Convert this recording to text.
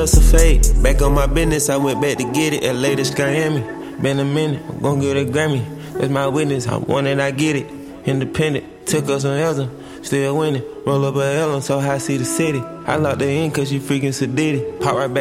That's a fade. Back on my business, I went back to get it. LA to Miami. Been a minute, I'm gon' get a Grammy. That's my witness, I want it, I get it. Independent, took us on Elton, still winning. Roll up a L, I'm so high, see the city. I locked her in cause she freaking sedated. Pop right back.